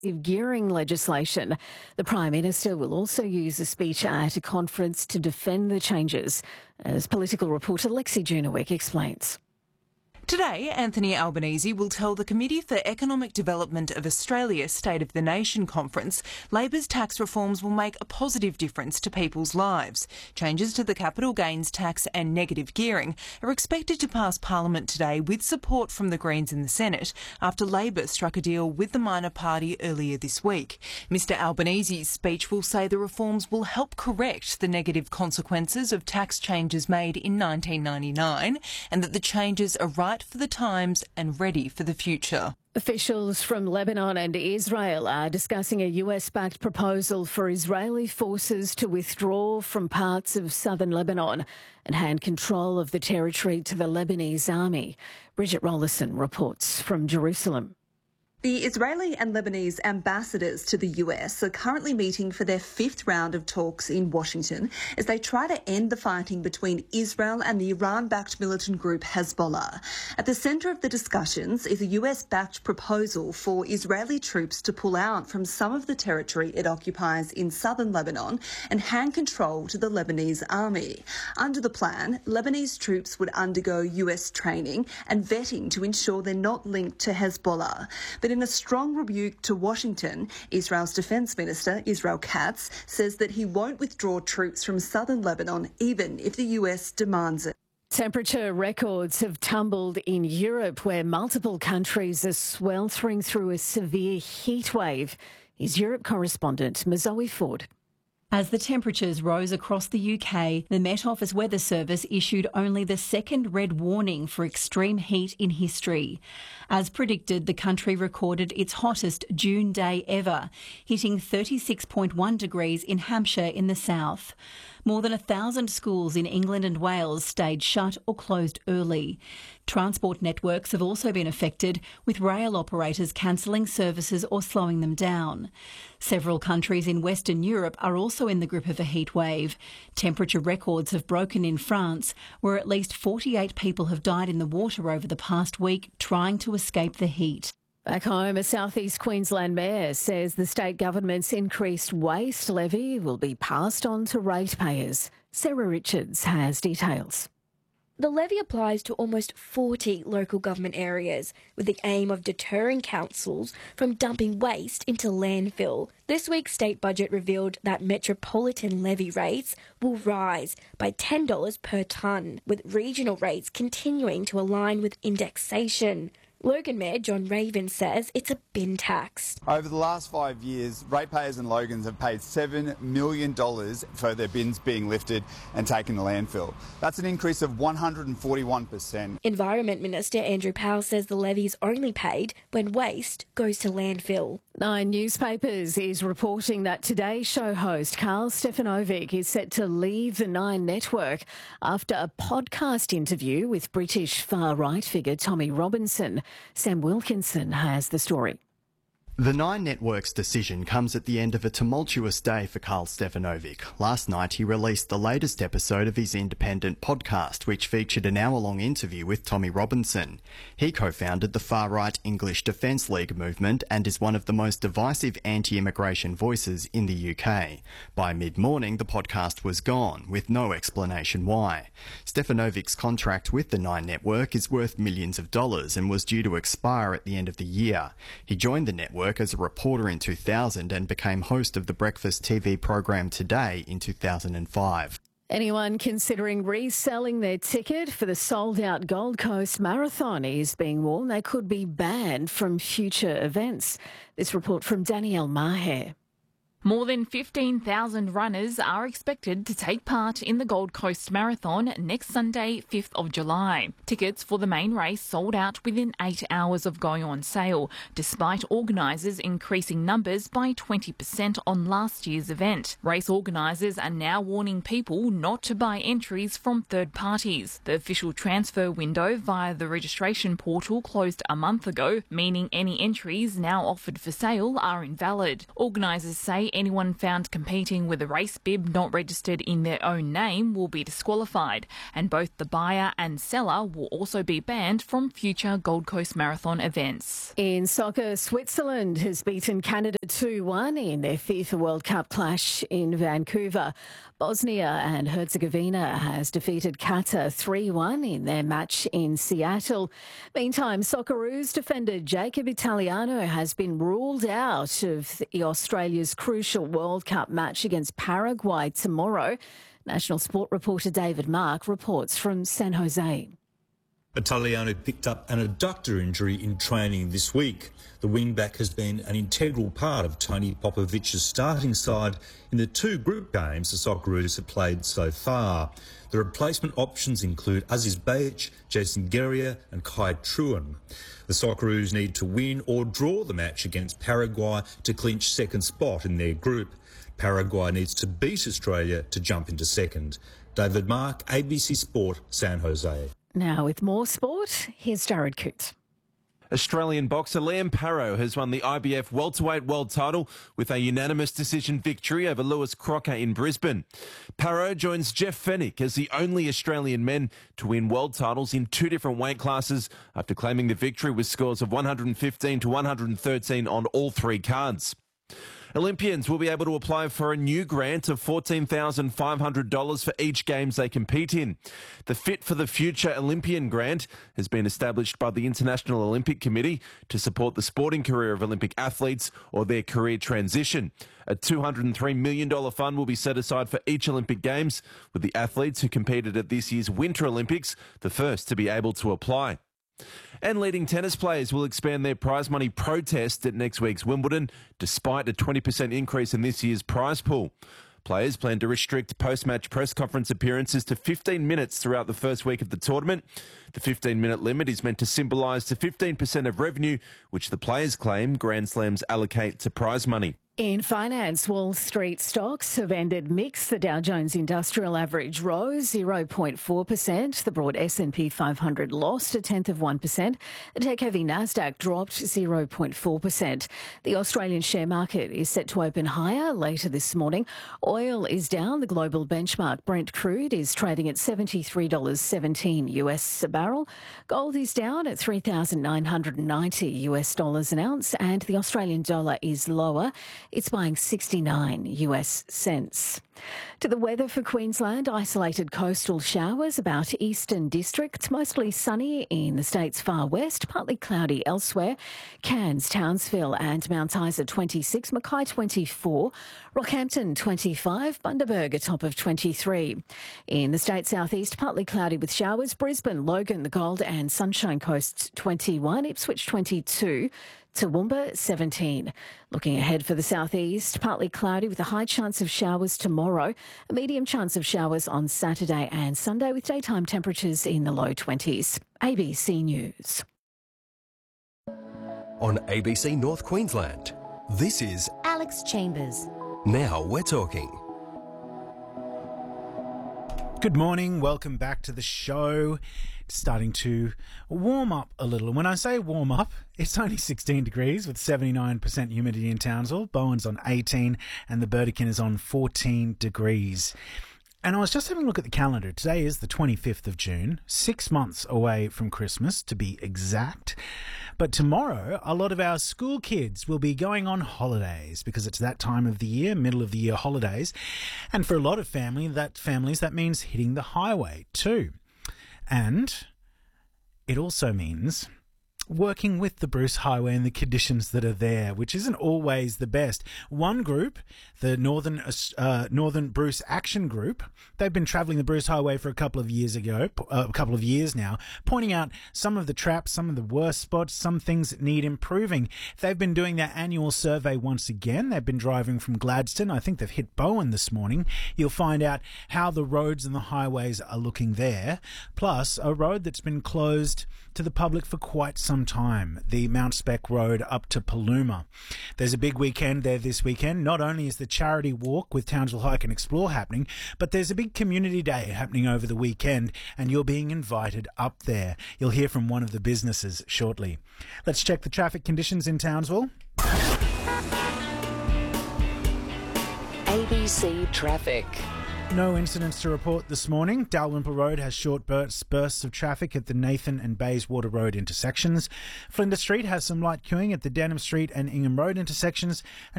gearing legislation. The Prime Minister will also use a speech at a conference to defend the changes, as political reporter Lexi Junowick explains. Today, Anthony Albanese will tell the Committee for Economic Development of Australia State of the Nation conference Labor's tax reforms will make a positive difference to people's lives. Changes to the capital gains tax and negative gearing are expected to pass Parliament today with support from the Greens in the Senate after Labor struck a deal with the minor party earlier this week. Mr Albanese's speech will say the reforms will help correct the negative consequences of tax changes made in 1999 and that the changes are right for the times and ready for the future. Officials from Lebanon and Israel are discussing a US-backed proposal for Israeli forces to withdraw from parts of southern Lebanon and hand control of the territory to the Lebanese army. Bridget Rollison reports from Jerusalem. The Israeli and Lebanese ambassadors to the US are currently meeting for their fifth round of talks in Washington as they try to end the fighting between Israel and the Iran-backed militant group Hezbollah. At the centre of the discussions is a US-backed proposal for Israeli troops to pull out from some of the territory it occupies in southern Lebanon and hand control to the Lebanese army. Under the plan, Lebanese troops would undergo US training and vetting to ensure they're not linked to Hezbollah. But in a strong rebuke to Washington, Israel's Defence Minister, Israel Katz, says that he won't withdraw troops from southern Lebanon even if the US demands it. Temperature records have tumbled in Europe, where multiple countries are sweltering through a severe heat wave. Here's Europe correspondent Mazoe Ford. As the temperatures rose across the UK, the Met Office Weather Service issued only the second red warning for extreme heat in history. As predicted, the country recorded its hottest June day ever, hitting 36.1 degrees in Hampshire in the south. More than 1,000 schools in England and Wales stayed shut or closed early. Transport networks have also been affected, with rail operators cancelling services or slowing them down. Several countries in Western Europe are also in the grip of a heat wave. Temperature records have broken in France, where at least 48 people have died in the water over the past week trying to escape the heat. Back home, a South East Queensland mayor says the state government's increased waste levy will be passed on to ratepayers. Sarah Richards has details. The levy applies to almost 40 local government areas with the aim of deterring councils from dumping waste into landfill. This week's state budget revealed that metropolitan levy rates will rise by $10 per tonne, with regional rates continuing to align with indexation. Logan Mayor John Raven says it's a bin tax. Over the last 5 years, ratepayers in Logans have paid $7 million for their bins being lifted and taken to landfill. That's an increase of 141%. Environment Minister Andrew Powell says the levy is only paid when waste goes to landfill. Nine Newspapers is reporting that Today Show host Karl Stefanovic is set to leave the Nine network after a podcast interview with British far-right figure Tommy Robinson. Sam Wilkinson has the story. The Nine Network's decision comes at the end of a tumultuous day for Karl Stefanovic. Last night he released the latest episode of his independent podcast, which featured an hour-long interview with Tommy Robinson. He co-founded the far-right English Defence League movement and is one of the most divisive anti-immigration voices in the UK. By mid-morning, the podcast was gone, with no explanation why. Stefanovic's contract with the Nine Network is worth millions of dollars and was due to expire at the end of the year. He joined the network as a reporter in 2000 and became host of the breakfast TV program Today in 2005. Anyone considering reselling their ticket for the sold-out Gold Coast Marathon is being warned they could be banned from future events. This report from Danielle Maher. More than 15,000 runners are expected to take part in the Gold Coast Marathon next Sunday, 5th of July. Tickets for the main race sold out within 8 hours of going on sale, despite organisers increasing numbers by 20% on last year's event. Race organisers are now warning people not to buy entries from third parties. The official transfer window via the registration portal closed a month ago, meaning any entries now offered for sale are invalid. Organisers say anyone found competing with a race bib not registered in their own name will be disqualified, and both the buyer and seller will also be banned from future Gold Coast Marathon events. In soccer, Switzerland has beaten Canada 2-1 in their FIFA World Cup clash in Vancouver. Bosnia and Herzegovina has defeated Qatar 3-1 in their match in Seattle. Meantime, Socceroos defender Jacob Italiano has been ruled out of Australia's crucial World Cup match against Paraguay tomorrow. National Sport reporter David Mark reports from San Jose. Italiano picked up an adductor injury in training this week. The wing-back has been an integral part of Tony Popovic's starting side in the 2 group games the Socceroos have played so far. The replacement options include Aziz Bajic, Jason Guerrier and Kai Truan. The Socceroos need to win or draw the match against Paraguay to clinch second spot in their group. Paraguay needs to beat Australia to jump into second. David Mark, ABC Sport, San Jose. Now with more sport, here's Jared Coote. Australian boxer Liam Parrow has won the IBF welterweight world title with a unanimous decision victory over Lewis Crocker in Brisbane. Parrow joins Jeff Fennick as the only Australian men to win world titles in 2 different weight classes after claiming the victory with scores of 115 to 113 on all 3 cards. Olympians will be able to apply for a new grant of $14,500 for each games they compete in. The Fit for the Future Olympian grant has been established by the International Olympic Committee to support the sporting career of Olympic athletes or their career transition. A $203 million fund will be set aside for each Olympic Games, with the athletes who competed at this year's Winter Olympics the first to be able to apply. And leading tennis players will expand their prize money protest at next week's Wimbledon, despite a 20% increase in this year's prize pool. Players plan to restrict post-match press conference appearances to 15 minutes throughout the first week of the tournament. The 15-minute limit is meant to symbolise the 15% of revenue which the players claim Grand Slams allocate to prize money. In finance, Wall Street stocks have ended mixed. The Dow Jones Industrial Average rose 0.4%. The broad S&P 500 lost 0.1%. The tech-heavy Nasdaq dropped 0.4%. The Australian share market is set to open higher later this morning. Oil is down. The global benchmark Brent crude is trading at $73.17 US a barrel. Gold is down at $3,990 US dollars an ounce, and the Australian dollar is lower. It's buying 69 US cents. To the weather for Queensland, isolated coastal showers about eastern districts, mostly sunny in the state's far west, partly cloudy elsewhere. Cairns, Townsville and Mount Isa 26, Mackay 24, Rockhampton 25, Bundaberg a top of 23. In the state southeast, partly cloudy with showers, Brisbane, Logan, the Gold and Sunshine Coast 21, Ipswich 22, Toowoomba 17. Looking ahead for the southeast, partly cloudy with a high chance of showers tomorrow, a medium chance of showers on Saturday and Sunday with daytime temperatures in the low 20s. ABC News. On ABC North Queensland, this is Alex Chambers. Now We're Talking. Good morning, welcome back to the show. It's starting to warm up a little. And when I say warm up, it's only 16 degrees with 79% humidity in Townsville. Bowen's on 18 and the Burdekin is on 14 degrees. And I was just having a look at the calendar. Today is the 25th of June, 6 months away from Christmas to be exact. But tomorrow, a lot of our school kids will be going on holidays because it's that time of the year, middle of the year holidays. And for a lot of families, that means hitting the highway too. And it also means working with the Bruce Highway and the conditions that are there, which isn't always the best. One group, the Northern Bruce Action Group, they've been travelling the Bruce Highway for a couple of years now, pointing out some of the traps, some of the worst spots, some things that need improving. They've been doing their annual survey once again. They've been driving from Gladstone. I think they've hit Bowen this morning. You'll find out how the roads and the highways are looking there. Plus, a road that's been closed to the public for quite some time, the Mount Spec Road up to Paluma. There's a big weekend there this weekend. Not only is the charity walk with Townsville Hike and Explore happening, but there's a big community day happening over the weekend and you're being invited up there. You'll hear from one of the businesses shortly. Let's check the traffic conditions in Townsville. ABC Traffic. No incidents to report this morning. Dalrymple Road has short bursts of traffic at the Nathan and Bayswater Road intersections. Flinders Street has some light queuing at the Denham Street and Ingham Road intersections. And